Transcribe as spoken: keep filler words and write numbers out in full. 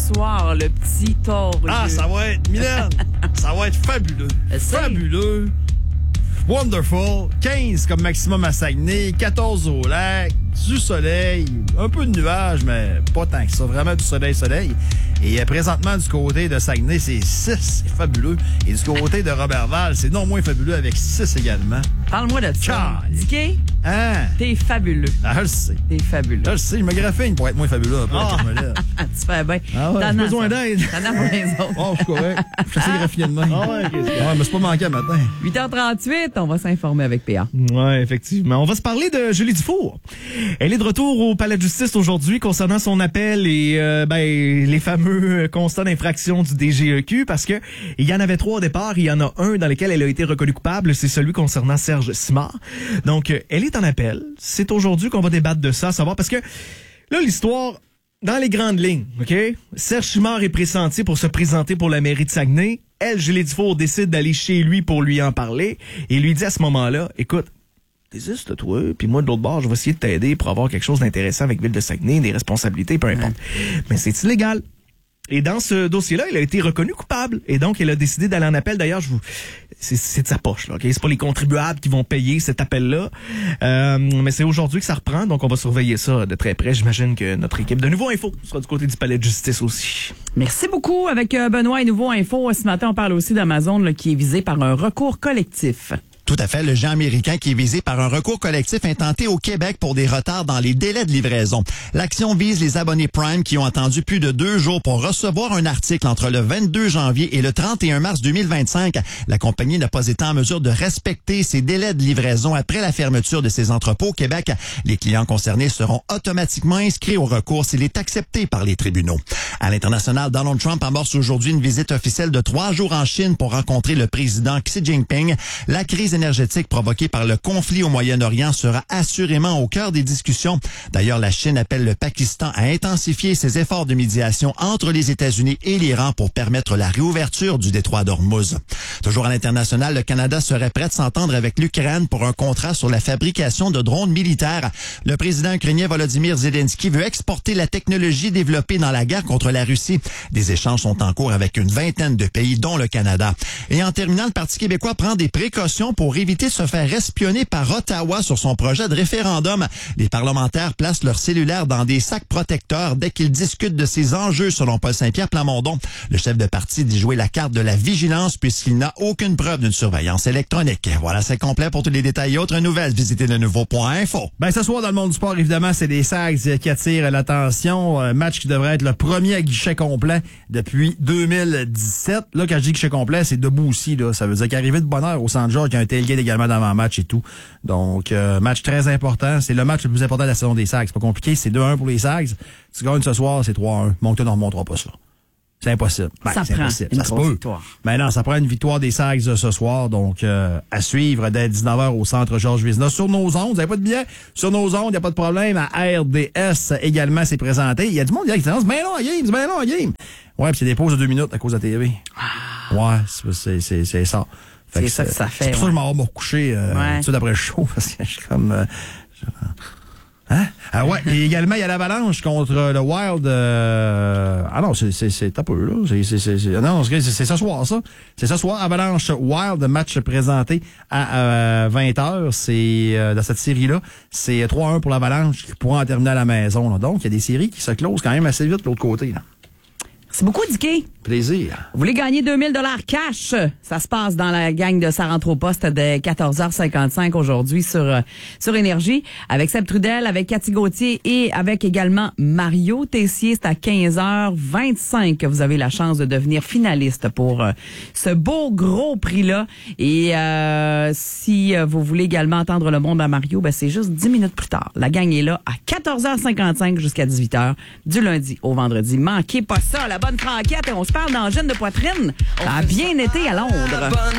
soir, le petit tordu. Ah, ça va être, Mylène, ça va être fabuleux. Fabuleux. Wonderful. quinze comme maximum à Saguenay, quatorze au lac, du soleil, un peu de nuages, mais pas tant que ça. Vraiment du soleil, soleil. Et euh, présentement, du côté de Saguenay, c'est six. C'est fabuleux. Et du côté de Robertval, c'est non moins fabuleux avec six également. Parle-moi de ça. Dicky, hein? T'es fabuleux. Ah, je le sais. T'es fabuleux. Je le sais. Je me graffine pour être moins fabuleux. Après, oh. je me lève. Tu fais bien. Ah ouais, j'ai besoin d'aide. T'en as pour les autres. Oh, je suis correct. Je suis assez graffiné de main. Ah ouais, okay, ouais, mais c'est pas manqué à matin. huit heures trente-huit, on va s'informer avec P A. Ouais, effectivement. On va se parler de Julie Dufour. Elle est de retour au palais de justice aujourd'hui concernant son appel et euh, ben les fameux constats d'infraction du D G E Q parce que il y en avait trois au départ, il y en a un dans lequel elle a été reconnue coupable, c'est celui concernant Serge Simard. Donc elle est en appel. C'est aujourd'hui qu'on va débattre de ça, savoir parce que là l'histoire dans les grandes lignes, OK? Serge Simard est pressenti pour se présenter pour la mairie de Saguenay. Elle, Julie Dufour, décide d'aller chez lui pour lui en parler et lui dit à ce moment-là, écoute, désiste toi, puis moi de l'autre bord, je vais essayer de t'aider pour avoir quelque chose d'intéressant avec Ville de Saguenay, des responsabilités, peu importe. Ouais. Mais c'est illégal. Et dans ce dossier-là, il a été reconnu coupable. Et donc, elle a décidé d'aller en appel. D'ailleurs, je vous, c'est, c'est de sa poche, là, OK? C'est pas les contribuables qui vont payer cet appel-là. Euh, mais c'est aujourd'hui que ça reprend. Donc, on va surveiller ça de très près. J'imagine que notre équipe de Nouveau Info sera du côté du palais de justice aussi. Merci beaucoup. Avec Benoît et Nouveau Info, ce matin, on parle aussi d'Amazon, là, qui est visé par un recours collectif. Tout à fait. Le géant américain qui est visé par un recours collectif intenté au Québec pour des retards dans les délais de livraison. L'action vise les abonnés Prime qui ont attendu plus de deux jours pour recevoir un article entre le vingt-deux janvier et le trente et un mars deux mille vingt-cinq. La compagnie n'a pas été en mesure de respecter ces délais de livraison après la fermeture de ses entrepôts au Québec. Les clients concernés seront automatiquement inscrits au recours s'il est accepté par les tribunaux. À l'international, Donald Trump amorce aujourd'hui une visite officielle de trois jours en Chine pour rencontrer le président Xi Jinping. La crise énergétique provoquée par le conflit au Moyen-Orient sera assurément au cœur des discussions. D'ailleurs, la Chine appelle le Pakistan à intensifier ses efforts de médiation entre les États-Unis et l'Iran pour permettre la réouverture du détroit d'Ormuz. Toujours à l'international, le Canada serait prêt à s'entendre avec l'Ukraine pour un contrat sur la fabrication de drones militaires. Le président ukrainien Volodymyr Zelensky veut exporter la technologie développée dans la guerre contre la Russie. Des échanges sont en cours avec une vingtaine de pays, dont le Canada. Et en terminant, le Parti québécois prend des précautions pour pour éviter de se faire espionner par Ottawa sur son projet de référendum. Les parlementaires placent leurs cellulaires dans des sacs protecteurs dès qu'ils discutent de ces enjeux, selon Paul Saint-Pierre Plamondon. Le chef de parti dit jouer la carte de la vigilance puisqu'il n'a aucune preuve d'une surveillance électronique. Voilà, c'est complet. Pour tous les détails et autres nouvelles, visitez le nouveau point info. Ben, ce soir, dans le monde du sport, évidemment, c'est des Sags qui attirent l'attention. Un match qui devrait être le premier à guichet complet depuis deux mille dix-sept. Là, quand je dis guichet complet, c'est debout aussi, là. Ça veut dire qu'arriver de bonne heure au Centre Georges, qui a un tailgate également d'avant-match et tout. Donc, euh, match très important. C'est le match le plus important de la saison des Sags. C'est pas compliqué. C'est deux un pour les Sags. Si tu gagnes ce soir, c'est trois un. Moncton ne remontera pas ça. C'est impossible. Ben, ça c'est prend impossible. une Ça se peut. victoire. Ben non, ça prend une victoire des Sags ce soir. Donc, euh, à suivre dès dix-neuf heures au Centre Georges Vézina. Sur nos ondes, vous n'avez pas de billets? Sur nos ondes, il n'y a pas de problème. À R D S également, c'est présenté. Il y a du monde qui dit, c'est bien long à game, c'est bien long à game. Ouais, puis c'est des pauses de deux minutes à cause de la T V. Ah. Ouais, c'est, c'est, c'est ça. Fait c'est que ça que ça fait. C'est pour ça que je m'en vais me recoucher euh, ouais. tout de suite après le show, parce que je suis comme... Euh, je... Hein? Ah ouais, et également, il y a l'Avalanche contre le Wild. Euh... Ah non, c'est, c'est, c'est un peu, là. C'est, c'est, c'est, c'est... Non, c'est, c'est ce soir, ça. C'est ce soir, Avalanche Wild, match présenté à euh, vingt heures. C'est euh, dans cette série-là. C'est trois un pour l'Avalanche qui pourra en terminer à la maison. Là. Donc, il y a des séries qui se closent quand même assez vite de l'autre côté. Là. C'est beaucoup, Dicky. Plaisir. Vous voulez gagner deux mille dollars cash? Ça se passe dans la gang de Ça rentre au poste de quatorze heures cinquante-cinq aujourd'hui sur euh, sur Énergie avec Seb Trudel, avec Cathy Gauthier et avec également Mario Tessier. C'est à quinze heures vingt-cinq que vous avez la chance de devenir finaliste pour euh, ce beau gros prix-là. Et euh, si euh, vous voulez également entendre le monde à Mario, ben c'est juste dix minutes plus tard. La gang est là à quatorze heures cinquante-cinq jusqu'à dix-huit heures du lundi au vendredi. Manquez pas ça, la bonne franquette et on se parle dans Gêne de poitrine. Ça a bien été à Londres.